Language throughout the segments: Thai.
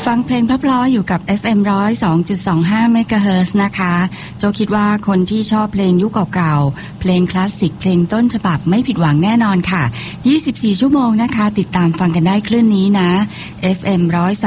ฟังเพลงเพราะๆอยู่กับ FM 102.25 เมกะเฮิรตซ์นะคะโจคิดว่าคนที่ชอบเพลงยุคเก่าๆเพลงคลาสสิกเพลงต้นฉบับไม่ผิดหวังแน่นอนค่ะ24ชั่วโมงนะคะติดตามฟังกันได้คลื่นนี้นะ FM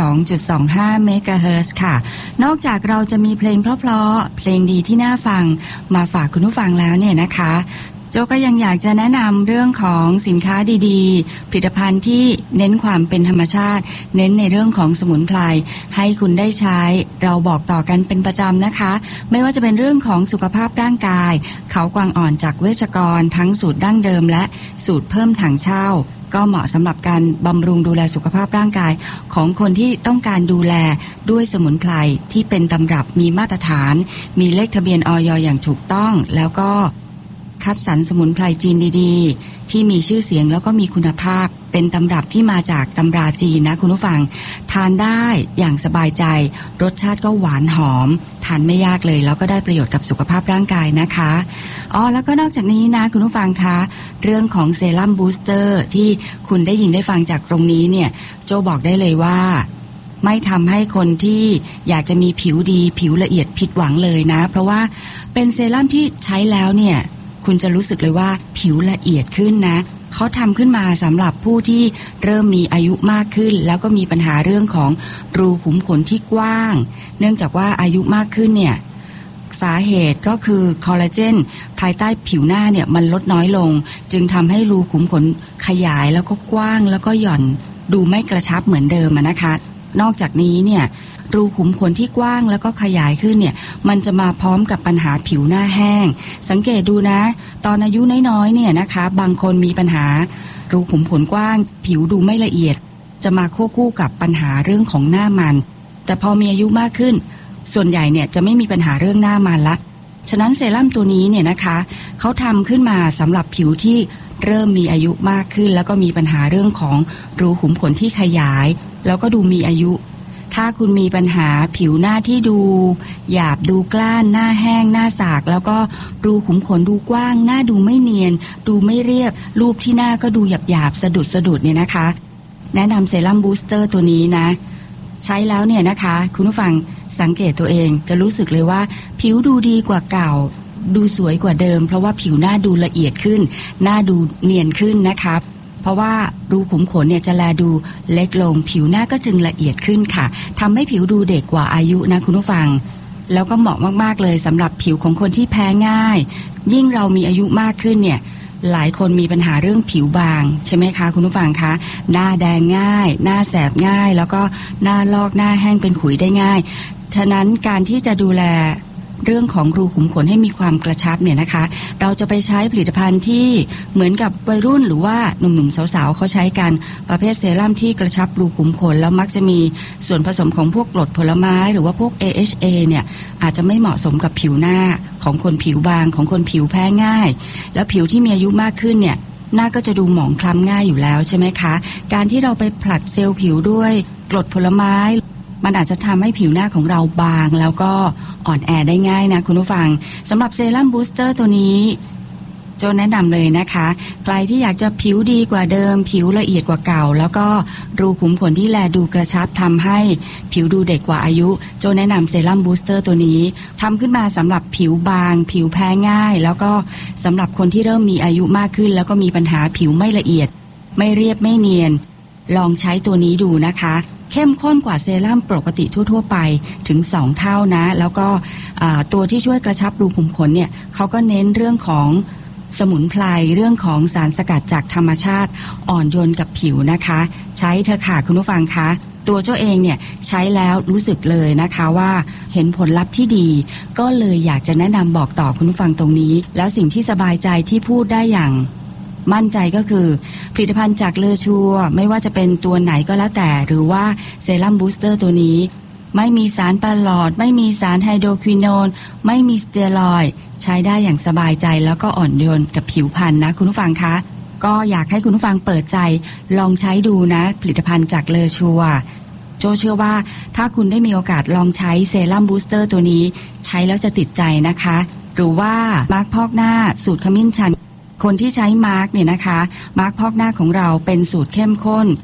102.25 เมกะเฮิรตซ์ค่ะนอกจากเราจะมีเพลงเพราะๆเพลงดีที่น่าฟังมาฝากคุณผู้ฟังแล้วเนี่ยนะคะโจก็ยังอยากจะแนะนำเรื่องของสินค้าดีๆผลิตภัณฑ์ที่เน้นความเป็นธรรมชาติเน้นในเรื่องของสมุนไพรให้คุณได้ใช้เราบอกต่อกันเป็นประจำนะคะไม่ว่าจะเป็นเรื่องของสุขภาพร่างกายเขากวางอ่อนจากเวชกรทั้งสูตรดั้งเดิมและสูตรเพิ่มถังเช่าก็เหมาะสำหรับการบำรุงดูแลสุขภาพร่างกายของคนที่ต้องการดูแลด้วยสมุนไพรที่เป็นตำรับมีมาตรฐานมีเลขทะเบียนอย.อย่างถูกต้องแล้วก็คัดสรรสมุนไพรจีนดีๆที่มีชื่อเสียงแล้วก็มีคุณภาพเป็นตำรับที่มาจากตำราจีนนะคุณผู้ฟังทานได้อย่างสบายใจรสชาติก็หวานหอมทานไม่ยากเลยแล้วก็ได้ประโยชน์กับสุขภาพร่างกายนะคะแล้วก็นอกจากนี้นะคุณผู้ฟังคะเรื่องของเซรั่มบูสเตอร์ที่คุณได้ยินได้ฟังจากตรงนี้เนี่ยโจบอกได้เลยว่าไม่ทำให้คนที่อยากจะมีผิวดีผิวละเอียดผิดหวังเลยนะเพราะว่าเป็นเซรั่มที่ใช้แล้วเนี่ยคุณจะรู้สึกเลยว่าผิวละเอียดขึ้นนะเขาทำขึ้นมาสำหรับผู้ที่เริ่มมีอายุมากขึ้นแล้วก็มีปัญหาเรื่องของรูขุมขนที่กว้างเนื่องจากว่าอายุมากขึ้นเนี่ยสาเหตุก็คือคอลลาเจนภายใต้ผิวหน้าเนี่ยมันลดน้อยลงจึงทำให้รูขุมขนขยายแล้วก็กว้างแล้วก็หย่อนดูไม่กระชับเหมือนเดิมนะคะนอกจากนี้เนี่ยรูขุมขนที่กว้างแล้วก็ขยายขึ้นเนี่ยมันจะมาพร้อมกับปัญหาผิวหน้าแห้งสังเกตดูนะตอนอายุน้อยๆเนี่ยนะคะบางคนมีปัญหารูขุมขนกว้างผิวดูไม่ละเอียดจะมาควบคู่กับปัญหาเรื่องของหน้ามันแต่พอมีอายุมากขึ้นส่วนใหญ่เนี่ยจะไม่มีปัญหาเรื่องหน้ามันละฉะนั้นเซรั่มตัวนี้เนี่ยนะคะเขาทำขึ้นมาสำหรับผิวที่เริ่มมีอายุมากขึ้นแล้วก็มีปัญหาเรื่องของรูขุมขนที่ขยายแล้วก็ดูมีอายุถ้าคุณมีปัญหาผิวหน้าที่ดูหยาบดูกล้านหน้าแห้งหน้าสากแล้วก็รูขุมขนดูกว้างหน้าดูไม่เนียนดูไม่เรียบรูปที่หน้าก็ดูหยาบๆสะดุดเนี่ยนะคะแนะนำเซรั่มบูสเตอร์ตัวนี้นะใช้แล้วเนี่ยนะคะคุณผู้ฟังสังเกตตัวเองจะรู้สึกเลยว่าผิวดูดีกว่าเก่าดูสวยกว่าเดิมเพราะว่าผิวหน้าดูละเอียดขึ้นหน้าดูเนียนขึ้นนะคะเพราะว่ารูขุมขนเนี่ยจะแลดูเล็กลงผิวหน้าก็จึงละเอียดขึ้นค่ะทำให้ผิวดูเด็กกว่าอายุนะคุณผู้ฟังแล้วก็เหมาะมากๆเลยสำหรับผิวของคนที่แพ้ง่ายยิ่งเรามีอายุมากขึ้นเนี่ยหลายคนมีปัญหาเรื่องผิวบางใช่ไหมคะคุณผู้ฟังคะหน้าแดงง่ายหน้าแสบง่ายแล้วก็หน้าลอกหน้าแห้งเป็นขุยได้ง่ายฉะนั้นการที่จะดูแลเรื่องของรูขุมขนให้มีความกระชับเนี่ยนะคะเราจะไปใช้ผลิตภัณฑ์ที่เหมือนกับวัยรุ่นหรือว่าหนุ่มๆสาวๆเขาใช้กันประเภทเซรั่มที่กระชับรูขุมขนแล้วมักจะมีส่วนผสมของพวกกรดผลไม้หรือว่าพวก AHA เนี่ยอาจจะไม่เหมาะสมกับผิวหน้าของคนผิวบางของคนผิวแพ้ง่ายแล้วผิวที่มีอายุมากขึ้นเนี่ยหน้าก็จะดูหมองคล้ำง่ายอยู่แล้วใช่ไหมคะการที่เราไปผลัดเซลล์ผิวด้วยกรดผลไม้มันอาจจะทำให้ผิวหน้าของเราบางแล้วก็อ่อนแอได้ง่ายนะคุณผู้ฟังสำหรับเซรั่มบูสเตอร์ตัวนี้โจแนะนำเลยนะคะใครที่อยากจะผิวดีกว่าเดิมผิวละเอียดกว่าเก่าแล้วก็รูขุมขนที่แลดูกระชับทำให้ผิวดูเด็กกว่าอายุโจแนะนำเซรั่มบูสเตอร์ตัวนี้ทำขึ้นมาสำหรับผิวบางผิวแพ้ง่ายแล้วก็สำหรับคนที่เริ่มมีอายุมากขึ้นแล้วก็มีปัญหาผิวไม่ละเอียดไม่เรียบไม่เนียนลองใช้ตัวนี้ดูนะคะเข้มข้นกว่าเซรั่มปกติทั่วๆไปถึง2เท่านะแล้วก็ตัวที่ช่วยกระชับรูขุมขนเนี่ยเขาก็เน้นเรื่องของสมุนไพรเรื่องของสารสกัดจากธรรมชาติอ่อนโยนกับผิวนะคะใช้เถอะค่ะคุณผู้ฟังคะตัวเจ้าเองเนี่ยใช้แล้วรู้สึกเลยนะคะว่าเห็นผลลัพธ์ที่ดีก็เลยอยากจะแนะนำบอกต่อคุณผู้ฟังตรงนี้แล้วสิ่งที่สบายใจที่พูดได้อย่างมั่นใจก็คือผลิตภัณฑ์จากเลอชัวไม่ว่าจะเป็นตัวไหนก็แล้วแต่หรือว่าเซรั่มบูสเตอร์ตัวนี้ไม่มีสารประหลอดไม่มีสารไฮโดรควินโนนไม่มีสเตียรอยด์ใช้ได้อย่างสบายใจแล้วก็อ่อนโยนกับผิวพรรณนะคุณผู้ฟังคะก็อยากให้คุณผู้ฟังเปิดใจลองใช้ดูนะผลิตภัณฑ์จากเลอชัวโจเชื่อว่าถ้าคุณได้มีโอกาสลองใช้เซรั่มบูสเตอร์ตัวนี้ใช้แล้วจะติดใจนะคะหรือว่ามาร์คพอกหน้าสูตรขมิ้นชันคนที่ใช้มาร์คเนี่ยนะคะมาร์คพอกหน้าของเราเป็นสูตรเข้มข้น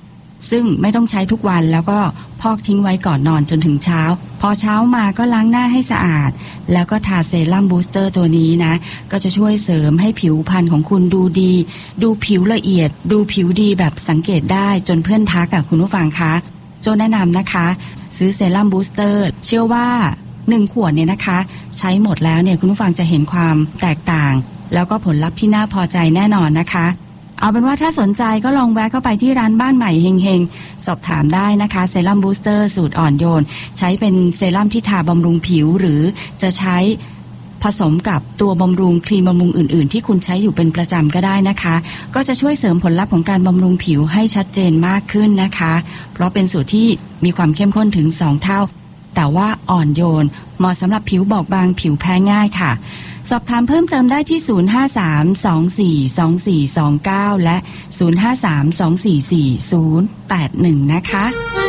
ซึ่งไม่ต้องใช้ทุกวันแล้วก็พอกทิ้งไว้ก่อนนอนจนถึงเช้าพอเช้ามาก็ล้างหน้าให้สะอาดแล้วก็ทาเซรั่มบูสเตอร์ตัวนี้นะก็จะช่วยเสริมให้ผิวพรรณของคุณดูดีดูผิวละเอียดดูผิวดีแบบสังเกตได้จนเพื่อนทักกับคุณผู้ฟังคะโจแนะนำนะคะซื้อเซรั่มบูสเตอร์เชื่อว่า1 ขวดเนี่ยนะคะใช้หมดแล้วเนี่ยคุณผู้ฟังจะเห็นความแตกต่างแล้วก็ผลลัพธ์ที่น่าพอใจแน่นอนนะคะเอาเป็นว่าถ้าสนใจก็ลองแวะเข้าไปที่ร้านบ้านใหม่เฮงๆสอบถามได้นะคะเซรั่มบูสเตอร์สูตรอ่อนโยนใช้เป็นเซรั่มที่ทาบำรุงผิวหรือจะใช้ผสมกับตัวบำรุงครีมบำรุงอื่นๆที่คุณใช้อยู่เป็นประจำก็ได้นะคะก็จะช่วยเสริมผลลัพธ์ของการบำรุงผิวให้ชัดเจนมากขึ้นนะคะเพราะเป็นสูตรที่มีความเข้มข้นถึง2 เท่าแต่ว่าอ่อนโยนเหมาะสำหรับผิวบอบบางผิวแพ้ง่ายค่ะสอบถามเพิ่มเติมได้ที่ 053-242429 และ 053-244-081 นะคะ